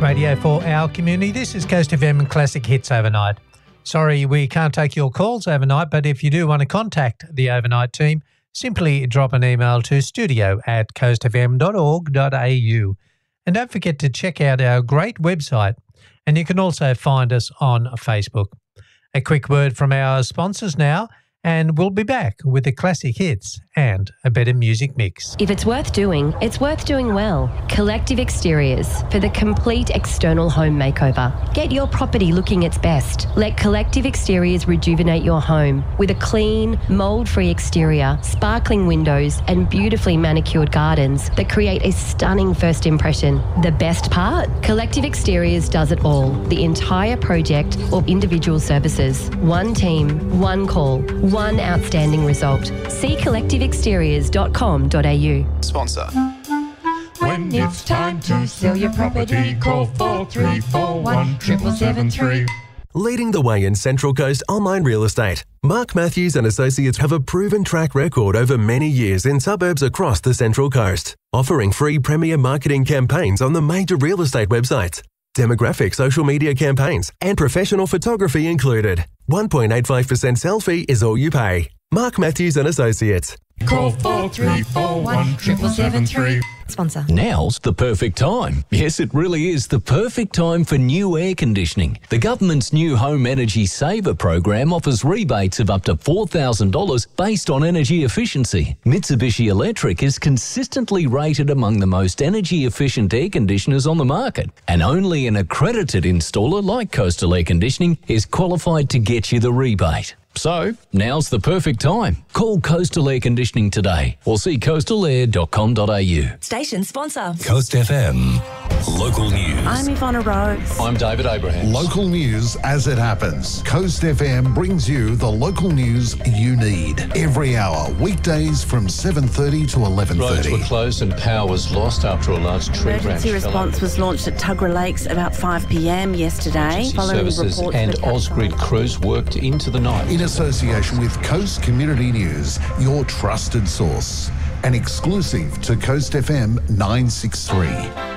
radio for our community. This is Coast FM Classic Hits Overnight. Sorry, we can't take your calls overnight, but if you do want to contact the overnight team, simply drop an email to studio@coastfm.org.au. And don't forget to check out our great website, and you can also find us on Facebook. A quick word from our sponsors now, and we'll be back with the classic hits and a better music mix. If it's worth doing well. Collective Exteriors for the complete external home makeover. Get your property looking its best. Let Collective Exteriors rejuvenate your home with a clean, mould-free exterior, sparkling windows and beautifully manicured gardens that create a stunning first impression. The best part? Collective Exteriors does it all. The entire project or individual services. One team, one call, one outstanding result. See collectiveexteriors.com.au. Sponsor. When it's time to sell your property, call 4341 7773. Leading the way in Central Coast online real estate, Mark Matthews and Associates have a proven track record over many years in suburbs across the Central Coast, offering free premier marketing campaigns on the major real estate websites, demographic social media campaigns, and professional photography included. 1.85% sell fee is all you pay. Mark Matthews and Associates. Call 4341 7773. Sponsor. Now's the perfect time. Yes, it really is the perfect time for new air conditioning. The government's new Home Energy Saver program offers rebates of up to $4,000 based on energy efficiency. Mitsubishi Electric is consistently rated among the most energy efficient air conditioners on the market, and only an accredited installer like Coastal Air Conditioning is qualified to get you the rebate. So, now's the perfect time. Call Coastal Air Conditioning today or see coastalair.com.au. Station sponsor. Coast FM. Local news. I'm Ivana Rose. I'm David Abraham. Local news as it happens. Coast FM brings you the local news you need every hour, weekdays from 7:30 to 11:30. Roads were closed and power was lost after a large tree branch. Emergency response was launched at Tuggerah Lakes about 5 p.m. yesterday. Following Services reports and that Ausgrid crews worked into the night. In association with Coast Community News, your trusted source. An exclusive to Coast FM 963.